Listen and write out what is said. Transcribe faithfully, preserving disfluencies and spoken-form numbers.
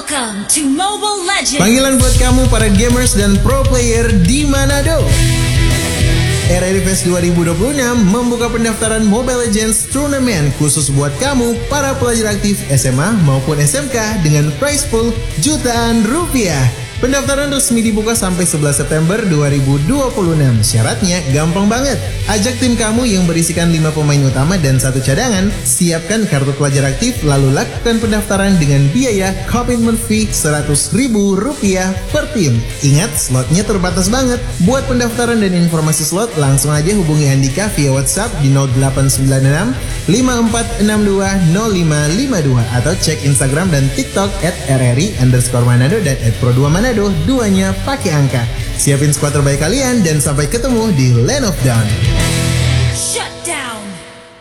Welcome to Mobile Legends. Panggilan buat kamu para gamers dan pro player di Manado. R R I Fest dua ribu dua puluh enam membuka pendaftaran Mobile Legends Tournament khusus buat kamu para pelajar aktif S M A maupun S M K dengan prize pool jutaan rupiah. Pendaftaran resmi dibuka sampai sebelas September dua ribu dua puluh enam. Syaratnya gampang banget. Ajak tim kamu yang berisikan lima pemain utama dan satu cadangan. Siapkan kartu pelajar aktif lalu lakukan pendaftaran dengan biaya commitment fee seratus ribu rupiah per tim. Ingat, slotnya terbatas banget. Buat pendaftaran dan informasi slot langsung aja hubungi Andika via WhatsApp di nol delapan sembilan enam lima empat enam dua nol lima lima dua atau cek Instagram dan TikTok at rri underscore manado dan at pro dua manado. Duanya pakai angka. Siapin skuad terbaik kalian dan sampai ketemu di Land of Dawn.